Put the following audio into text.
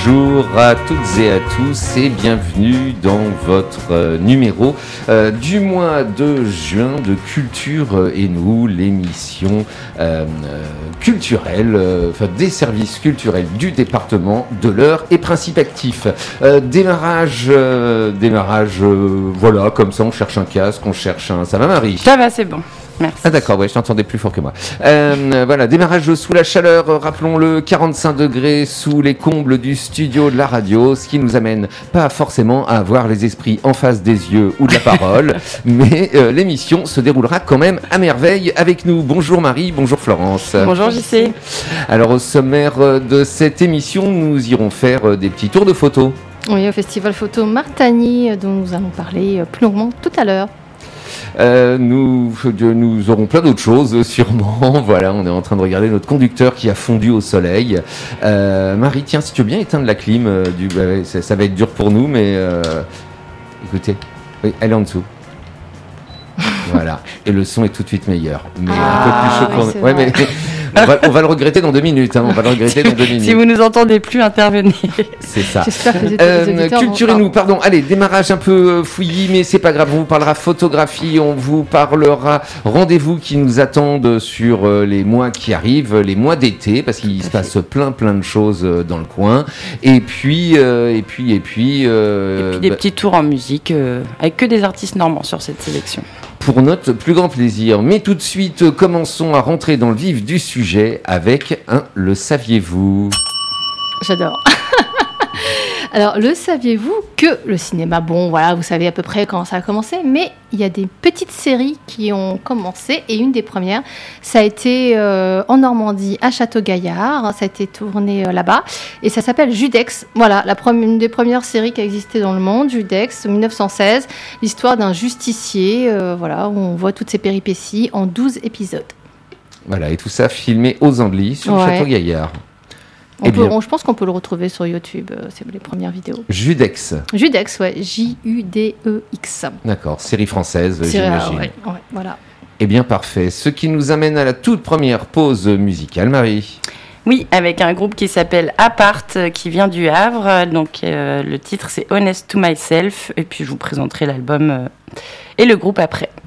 Bonjour à toutes et à tous et bienvenue dans votre numéro du mois de juin de Culture et nous, l'émission culturelle, des services culturels du département de l'Eure et Principe actif. Démarrage, voilà, comme ça on cherche un casque, on cherche un... Ça va Marie ? Ça va, c'est bon. Merci. Ah d'accord, ouais, je t'entendais plus fort que moi. Voilà, démarrage sous la chaleur, rappelons-le, 45 degrés sous les combles du studio de la radio, ce qui nous amène pas forcément à avoir les esprits en face des yeux ou de la parole, mais l'émission se déroulera quand même à merveille avec nous. Bonjour Marie, bonjour Florence. Bonjour JC. Alors au sommaire de cette émission, nous irons faire des petits tours de photos. Oui, au Festival Photo Martani, dont nous allons parler plus longuement tout à l'heure. Nous aurons plein d'autres choses sûrement. Voilà, on est en train de regarder notre conducteur qui a fondu au soleil. Marie, tiens, si tu veux bien éteindre la clim, ça va être dur pour nous, mais écoutez, oui, elle est en dessous. Voilà, et le son est tout de suite meilleur, mais un peu plus chaud. Oui, mais on va le regretter dans 2 minutes. On va le regretter dans 2 minutes. Si vous nous entendez plus, intervenez. C'est ça. J'espère que les auditeurs Culturez-nous, pardon. Allez, démarrage un peu fouillis, mais c'est pas grave. On vous parlera photographie, on vous parlera rendez-vous qui nous attendent sur les mois qui arrivent, les mois d'été, parce qu'il se passe plein de choses dans le coin. Et puis des petits tours en musique avec que des artistes normands sur cette sélection. Pour notre plus grand plaisir. Mais tout de suite, commençons à rentrer dans le vif du sujet avec un « Le saviez-vous » ? J'adore. Alors, le saviez-vous que le cinéma, bon, voilà, vous savez à peu près quand ça a commencé, mais il y a des petites séries qui ont commencé, et une des premières, ça a été en Normandie, à Château-Gaillard, ça a été tourné là-bas, et ça s'appelle Judex. Voilà, une des premières séries qui a existé dans le monde, Judex, 1916, l'histoire d'un justicier, voilà, où on voit toutes ses péripéties en 12 épisodes. Voilà, et tout ça filmé aux Andelys, sur Château-Gaillard. Je pense qu'on peut le retrouver sur YouTube, c'est les premières vidéos. Judex. Judex, ouais, Judex. D'accord, série française, j'imagine. Ouais, voilà. Eh bien, parfait. Ce qui nous amène à la toute première pause musicale, Marie. Oui, avec un groupe qui s'appelle Apart, qui vient du Havre. Donc, le titre, c'est Honest to Myself. Et puis, je vous présenterai l'album et le groupe après.